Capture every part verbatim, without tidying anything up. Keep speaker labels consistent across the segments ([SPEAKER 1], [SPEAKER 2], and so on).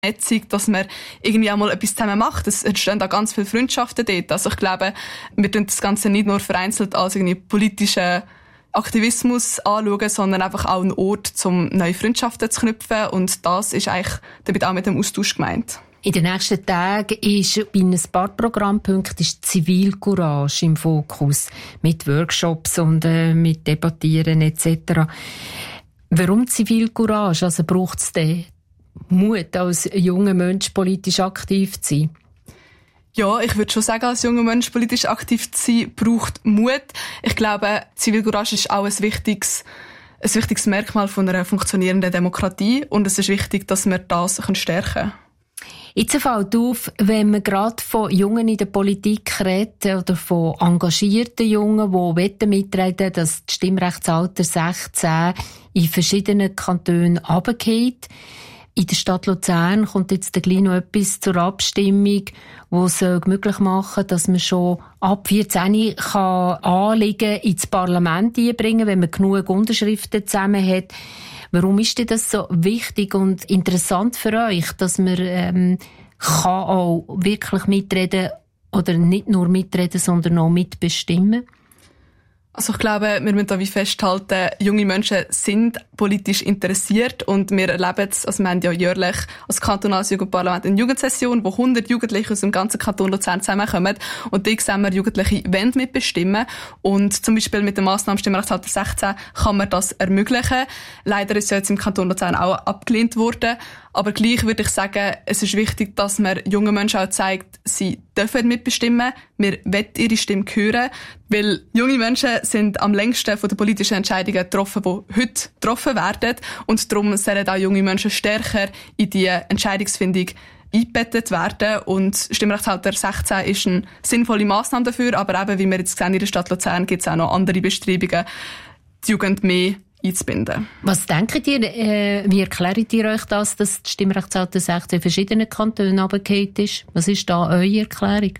[SPEAKER 1] Vernetzung, dass man irgendwie auch mal etwas zusammen macht. Es entstehen da ganz viele Freundschaften dort. Also ich glaube, wir tun das Ganze nicht nur vereinzelt als irgendwie politischen Aktivismus anschauen, sondern einfach auch ein Ort, um neue Freundschaften zu knüpfen. Und das ist eigentlich damit auch mit dem Austausch gemeint.
[SPEAKER 2] In den nächsten Tagen ist bei ein paar Programmpunkten ist Zivilcourage im Fokus. Mit Workshops und äh, mit Debattieren et cetera. Warum Zivilcourage? Also braucht es den Mut, als junger Mensch politisch aktiv zu sein?
[SPEAKER 1] Ja, ich würde schon sagen, als junger Mensch politisch aktiv zu sein, braucht Mut. Ich glaube, Zivilcourage ist auch ein wichtiges, ein wichtiges Merkmal von einer funktionierenden Demokratie. Und es ist wichtig, dass wir das stärken können.
[SPEAKER 2] Jetzt fällt auf, wenn man gerade von Jungen in der Politik redet oder von engagierten Jungen, die mitreden wollen, dass das Stimmrechtsalter sechzehn in verschiedenen Kantonen runtergeht. In der Stadt Luzern kommt jetzt gleich noch etwas zur Abstimmung, das es möglich machen, dass man schon ab vierzehn kann Anliegen ins Parlament einbringen, wenn man genug Unterschriften zusammen hat. Warum ist denn das so wichtig und interessant für euch, dass man ähm, kann auch wirklich mitreden oder nicht nur mitreden, sondern auch mitbestimmen?
[SPEAKER 1] Also ich glaube, wir müssen da wie festhalten, junge Menschen sind politisch interessiert und wir erleben es, also wir haben ja jährlich als kantonales Jugendparlament eine Jugendsession, wo hundert Jugendliche aus dem ganzen Kanton Luzern zusammenkommen und die sehen wir, Jugendliche wollen mitbestimmen und zum Beispiel mit der Massnahme Stimmrechtsalter sechzehn kann man das ermöglichen. Leider ist ja jetzt im Kanton Luzern auch abgelehnt worden, aber gleich würde ich sagen, es ist wichtig, dass man jungen Menschen auch zeigt, sie dürfen mitbestimmen, wir wollen ihre Stimme hören, weil junge Menschen sind am längsten von den politischen Entscheidungen getroffen, die heute getroffen werden und darum sollen auch junge Menschen stärker in die Entscheidungsfindung eingebettet werden und Stimmrechtsalter sechzehn ist eine sinnvolle Massnahme dafür, aber eben, wie wir jetzt sehen, in der Stadt Luzern gibt es auch noch andere Bestrebungen, die Jugend mehr einzubinden.
[SPEAKER 2] Was denkt ihr, äh, wie erklärt ihr euch das, dass das Stimmrechtsalter sechzehn in verschiedenen Kantonen runtergefallen ist? Was ist da eure Erklärung?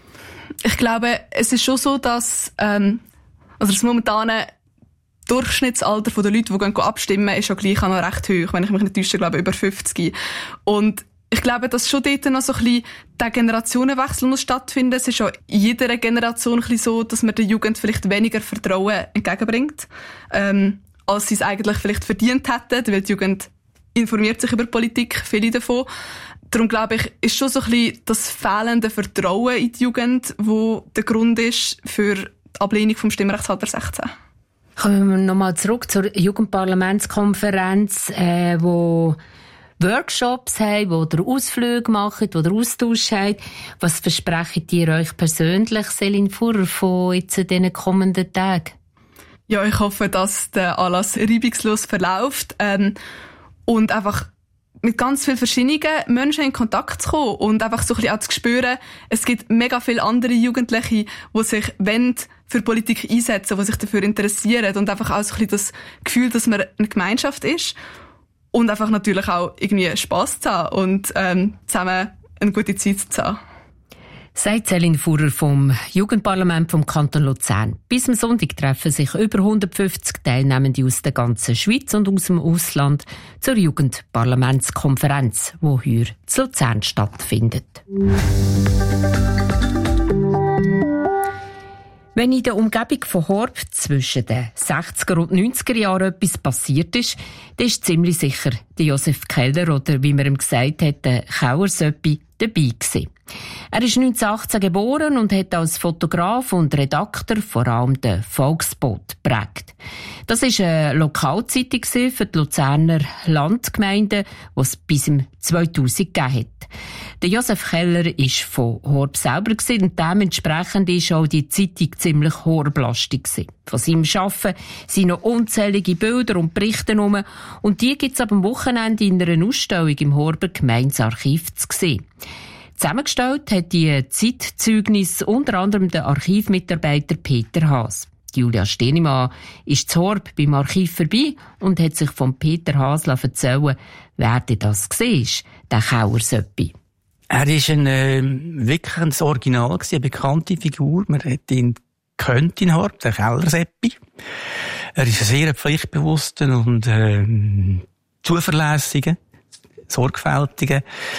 [SPEAKER 1] Ich glaube, es ist schon so, dass ähm, also das momentane Durchschnittsalter der Leute, die gehen abstimmen, ist ja gleich auch noch recht hoch. Wenn ich mich nicht täusche, glaube ich, über fünfzig. Und ich glaube, dass schon dort noch so ein bisschen der Generationenwechsel muss stattfinden. Es ist ja in jeder Generation ein bisschen so, dass man der Jugend vielleicht weniger Vertrauen entgegenbringt, ähm, als sie es eigentlich vielleicht verdient hätten, weil die Jugend informiert sich über Politik, viele davon. Darum glaube ich, ist schon so ein bisschen das fehlende Vertrauen in die Jugend, wo der Grund ist für die Ablehnung vom Stimmrechtsalter sechzehn.
[SPEAKER 2] Kommen wir nochmal zurück zur Jugendparlamentskonferenz, äh, wo Workshops haben, wo ihr Ausflüge macht, wo ihr Austausch habt. Was versprecht ihr euch persönlich, Céline Furrer, von jetzt in diesen kommenden Tagen?
[SPEAKER 1] Ja, ich hoffe, dass der Anlass reibungslos verläuft ähm, und einfach mit ganz vielen verschiedenen Menschen in Kontakt zu kommen und einfach so ein bisschen auch zu spüren, es gibt mega viele andere Jugendliche, die sich wollen, für Politik einsetzen, die sich dafür interessieren und einfach auch so ein bisschen das Gefühl, dass man eine Gemeinschaft ist und einfach natürlich auch irgendwie Spass zu haben und ähm, zusammen eine gute Zeit zu haben.
[SPEAKER 2] Sagt Céline Furrer vom Jugendparlament vom Kanton Luzern. Bis am Sonntag treffen sich über hundertfünfzig Teilnehmende aus der ganzen Schweiz und aus dem Ausland zur Jugendparlamentskonferenz, die heute in Luzern stattfindet. Wenn in der Umgebung von Horb zwischen den sechziger und neunziger Jahren etwas passiert ist, dann ist ziemlich sicher der Josef Keller oder, wie man ihm gesagt hat, der Kauersöppi dabei gewesen. Er ist neunzehnhundertachtzehn geboren und hat als Fotograf und Redakteur vor allem den Volksbote geprägt. Das war eine Lokalzeitung für die Luzerner Landgemeinden, die es bis im zweitausend gegeben hat. Der Josef Keller war von Horb selber und dementsprechend war auch die Zeitung ziemlich horblastig. Von seinem Arbeiten sind noch unzählige Bilder und Berichte herum und die gibt es ab dem Wochenende in einer Ausstellung im Horber Gemeindearchiv zu sehen. Zusammengestellt hat die Zeitzeugnis unter anderem der Archivmitarbeiter Peter Haas. Julia Stenemann ist zu Horb beim Archiv vorbei und hat sich von Peter Haas erzählen, wer denn das war, der Kauersöppi.
[SPEAKER 3] Er war ein, äh, wirklich ein Original, eine bekannte Figur. Man hat ihn gekannt in Horb, der Kauersöppi. Er ist ein sehr pflichtbewusster und äh, zuverlässiger, sorgfältiger